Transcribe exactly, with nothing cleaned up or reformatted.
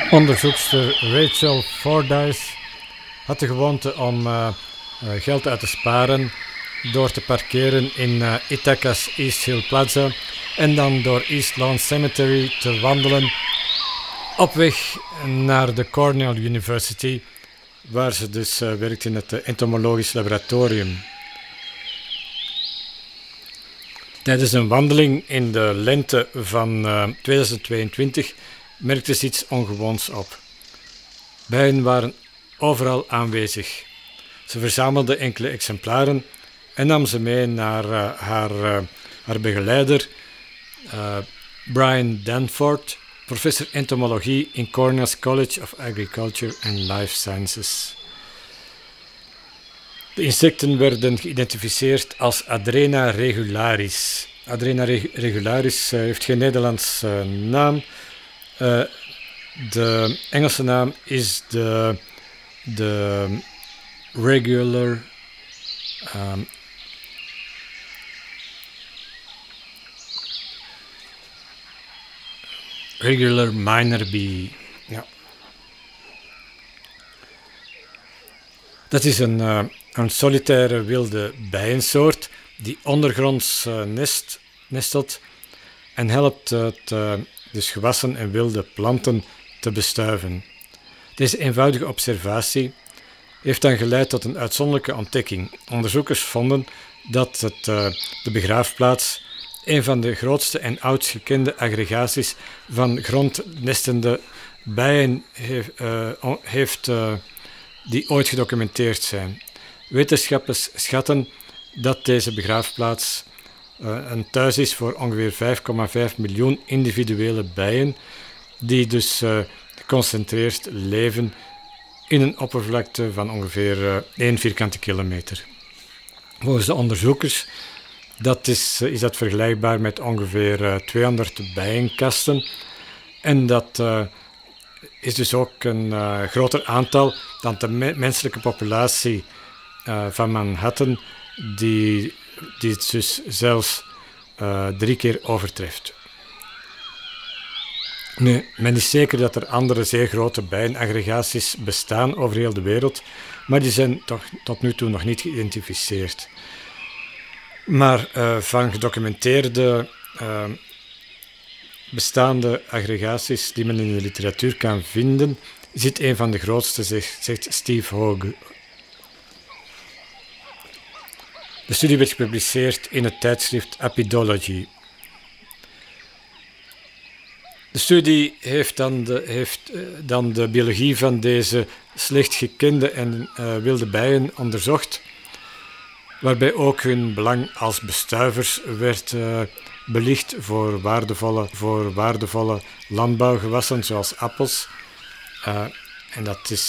Onderzoekster Rachel Fordyce had de gewoonte om uh, uh, geld uit te sparen door te parkeren in uh, Ithaca's East Hill Plaza en dan door East Lawn Cemetery te wandelen op weg naar de Cornell University, waar ze dus uh, werkt in het uh, entomologisch laboratorium. Tijdens een wandeling in de lente van uh, tweeduizend tweeëntwintig merkte ze iets ongewoons op. Bijen waren overal aanwezig. Ze verzamelde enkele exemplaren en nam ze mee naar uh, haar, uh, haar begeleider, uh, Brian Danforth, professor entomologie in Cornell's College of Agriculture and Life Sciences. De insecten werden geïdentificeerd als Adrena regularis. Adrena regularis uh, heeft geen Nederlands uh, naam. Uh, de Engelse naam is de, de regular um, regular miner bee. Ja. Dat is een, uh, een solitaire wilde bijensoort die ondergronds uh, nest, nestelt en helpt het uh, dus gewassen en wilde planten te bestuiven. Deze eenvoudige observatie heeft dan geleid tot een uitzonderlijke ontdekking. Onderzoekers vonden dat het, uh, de begraafplaats een van de grootste en oudst gekende aggregaties van grondnestende bijen heeft, uh, heeft uh, die ooit gedocumenteerd zijn. Wetenschappers schatten dat deze begraafplaats uh, een thuis is voor ongeveer vijf komma vijf miljoen individuele bijen, die dus uh, geconcentreerd leven in een oppervlakte van ongeveer uh, één vierkante kilometer. Volgens de onderzoekers dat is, uh, is dat vergelijkbaar met ongeveer uh, tweehonderd bijenkasten en dat uh, is dus ook een uh, groter aantal dan de me- menselijke populatie uh, van Manhattan, die, die het dus zelfs uh, drie keer overtreft. Nu, men is zeker dat er andere zeer grote bijenaggregaties bestaan over heel de wereld, maar die zijn toch tot nu toe nog niet geïdentificeerd. Maar uh, van gedocumenteerde uh, bestaande aggregaties die men in de literatuur kan vinden, is dit een van de grootste, zegt, zegt Steve Hogue. De studie werd gepubliceerd in het tijdschrift Apidology. De studie heeft dan de, heeft, uh, dan de biologie van deze slecht gekende en uh, wilde bijen onderzocht, waarbij ook hun belang als bestuivers werd uh, belicht voor waardevolle, voor waardevolle landbouwgewassen zoals appels. Uh, en dat is